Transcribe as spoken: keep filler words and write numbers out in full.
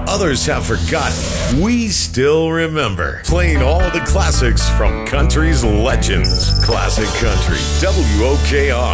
others have forgotten, we still remember. Playing all the classics from country's legends. Classic Country, W O K R.